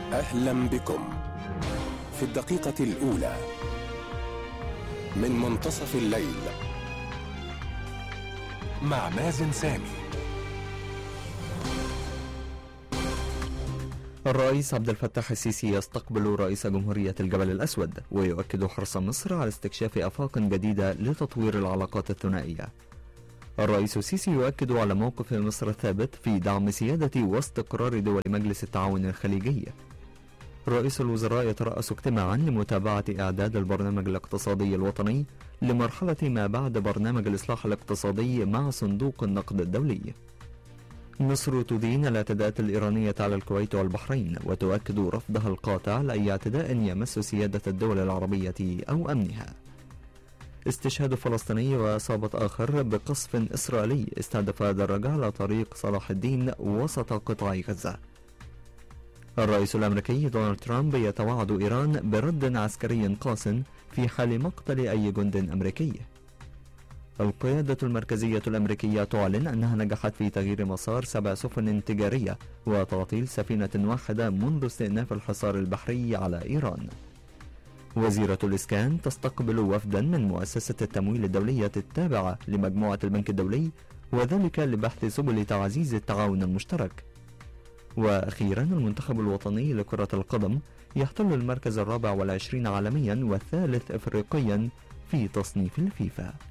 أهلا بكم في الدقيقة الأولى من منتصف الليل مع مازن سامي. الرئيس عبد الفتاح السيسي يستقبل رئيس جمهورية الجبل الأسود، ويؤكد حرص مصر على استكشاف آفاق جديدة لتطوير العلاقات الثنائية. الرئيس السيسي يؤكد على موقف مصر الثابت في دعم سيادة واستقرار دول مجلس التعاون الخليجي. رئيس الوزراء يترأس اجتماعا لمتابعة إعداد البرنامج الاقتصادي الوطني لمرحلة ما بعد برنامج الإصلاح الاقتصادي مع صندوق النقد الدولي. مصر تدين الاعتداءات الإيرانية على الكويت والبحرين، وتؤكد رفضها القاطع لأي اعتداء يمس سيادة الدول العربية أو أمنها. استشهاد فلسطيني وإصابة آخر بقصف إسرائيلي استهدف دراجة على طريق صلاح الدين وسط قطاع غزة. الرئيس الأمريكي دونالد ترامب يتوعد إيران برد عسكري قاس في حال مقتل أي جند أمريكي. القيادة المركزية الأمريكية تعلن أنها نجحت في تغيير مسار 7 سفن تجارية وتعطيل سفينة واحدة منذ استئناف الحصار البحري على إيران. وزيرة الإسكان تستقبل وفدا من مؤسسة التمويل الدولية التابعة لمجموعة البنك الدولي، وذلك لبحث سبل تعزيز التعاون المشترك. وأخيرا المنتخب الوطني لكرة القدم يحتل المركز 24 عالميا والثالث إفريقيا في تصنيف الفيفا.